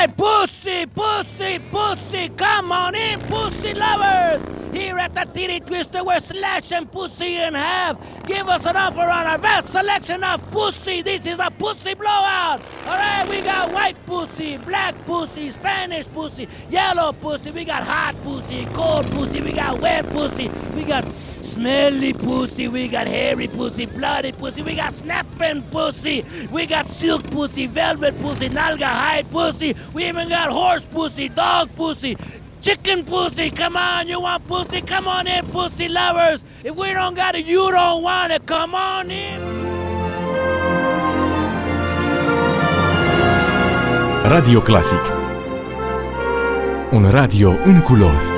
right, pussy, pussy, pussy, come on in, pussy lovers. Here at the Titty Twister, we're slashing pussy in half. Give us an offer on our vast selection of pussy. This is a pussy blowout. All right, we got white pussy, black pussy, Spanish pussy, yellow pussy. We got hot pussy, cold pussy. We got wet pussy. We got smelly pussy, we got hairy pussy, bloody pussy, we got snapping pussy, we got silk pussy, velvet pussy, nalga hide pussy, we even got horse pussy, dog pussy, chicken pussy. Come on, you want pussy? Come on in, pussy lovers. If we don't got it, you don't want it. Come on in. Radio Classic. Un radio în culori.